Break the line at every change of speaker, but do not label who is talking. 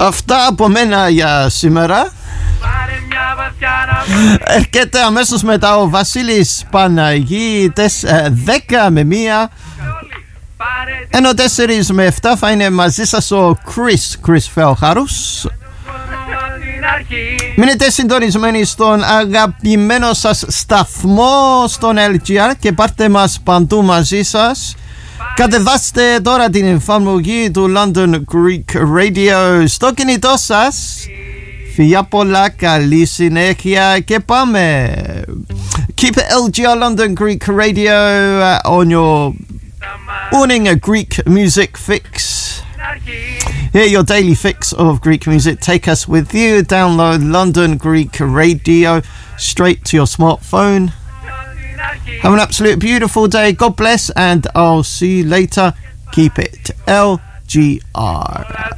Αυτά από μένα για σήμερα. Έρχεται αμέσως μετά ο Βασίλης Παναγίτες 10 με 1, ενώ 4 με 7 θα είναι μαζί σας ο Chris Θεοχάρους. Μείνετε συντονισμένοι στον αγαπημένο σας σταθμό στον LGR και πάρτε μας παντού μαζί σας. Κατεβάστε τώρα την εφαρμογή του London Greek Radio στο κινητό σας. Φιλιά πολλά, καλή συνέχεια και πάμε. Keep it LGR London Greek Radio on your morning Greek music fix. Hear your daily fix of Greek music. Take us with you. Download London Greek Radio straight to your smartphone. Have an absolute beautiful day. God bless, and I'll see you later. Keep it LGR.